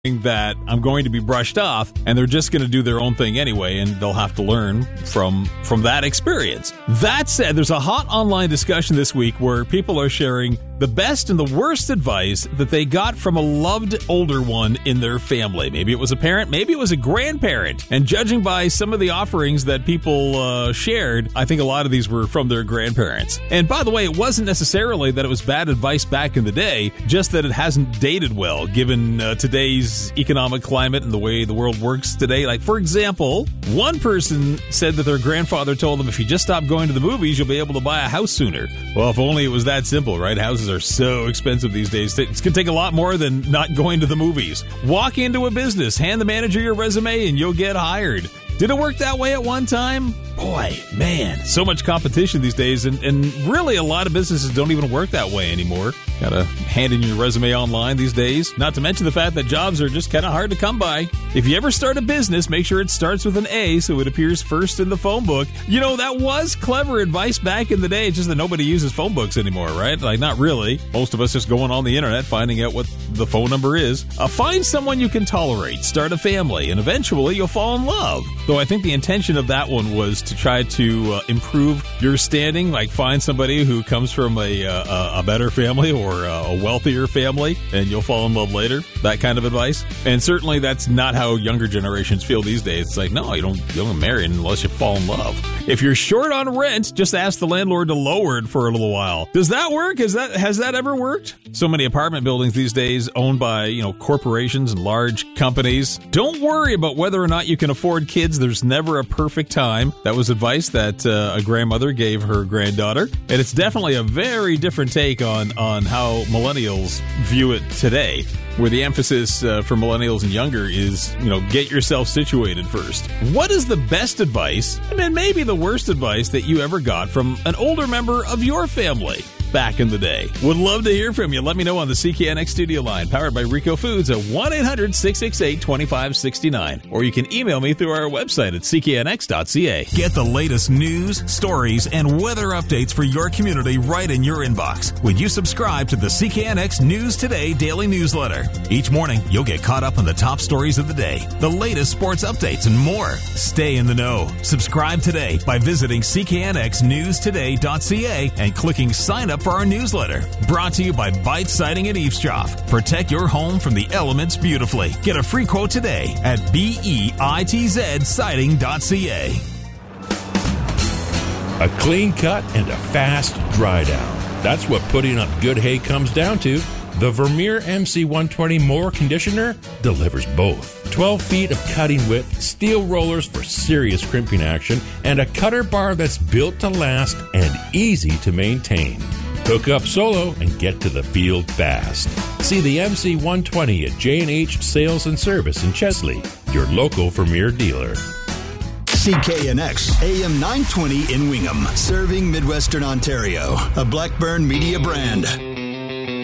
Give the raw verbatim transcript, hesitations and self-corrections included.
that I'm going to be brushed off, and they're just going to do their own thing anyway, and they'll have to learn from from that experience. That said, there's a hot online discussion this week where people are sharing the best and the worst advice that they got from a loved older one in their family. Maybe it was a parent, maybe it was a grandparent. And judging by some of the offerings that people uh, shared, I think a lot of these were from their grandparents. And by the way, it wasn't necessarily that it was bad advice back in the day, just that it hasn't dated well given uh, today's economic climate and the way the world works today. Like, for example, one person said that their grandfather told them, if you just stop going to the movies, you'll be able to buy a house sooner. Well, if only it was that simple, right? Houses are so expensive these days. It's going to take a lot more than not going to the movies. Walk into a business, hand the manager your resume, and you'll get hired. Did it work that way at one time? Boy, man, so much competition these days, and, and really a lot of businesses don't even work that way anymore. Gotta hand in your resume online these days, not to mention the fact that jobs are just kind of hard to come by. If you ever start a business, make sure it starts with an A so it appears first in the phone book. You know, that was clever advice back in the day, it's just that nobody uses phone books anymore, right? Like, not really. Most of us just going on the internet, finding out what the phone number is. Uh, find someone you can tolerate, start a family, and eventually you'll fall in love. Though I think the intention of that one was to try to uh, improve your standing, like find somebody who comes from a uh, a better family or a wealthier family, and you'll fall in love later. That kind of advice. And certainly that's not how younger generations feel these days. It's like, no, you don't, you don't marry unless you fall in love. If you're short on rent, just ask the landlord to lower it for a little while. Does that work? Has that has that ever worked? So many apartment buildings these days owned by, you know, corporations and large companies. Don't worry about whether or not you can afford kids. There's never a perfect time. That was advice that uh, a grandmother gave her granddaughter. And it's definitely a very different take on, on how millennials view it today, where the emphasis uh, for millennials and younger is, you know, get yourself situated first. What is the best advice, and then maybe the worst advice that you ever got from an older member of your family back in the day? Would love to hear from you. Let me know on the C K N X studio line, powered by Rico Foods at one eight hundred six six eight two five six nine. Or you can email me through our website at c k n x dot c a. Get the latest news, stories, and weather updates for your community right in your inbox when you subscribe to the C K N X News Today daily newsletter. Each morning, you'll get caught up on the top stories of the day, the latest sports updates, and more. Stay in the know. Subscribe today by visiting c k n x news today dot c a and clicking sign up for our newsletter. Brought to you by Bite Siding and Eavesdrop. Protect your home from the elements beautifully. Get a free quote today at bitz siding dot c a. A clean cut and a fast dry down. That's what putting up good hay comes down to. The Vermeer M C one twenty Mower Conditioner delivers both. twelve feet of cutting width, steel rollers for serious crimping action, and a cutter bar that's built to last and easy to maintain. Hook up solo and get to the field fast. See the M C one twenty at J and H Sales and Service in Chesley, your local Vermeer dealer. C K N X A M nine twenty in Wingham, serving Midwestern Ontario, a Blackburn Media brand.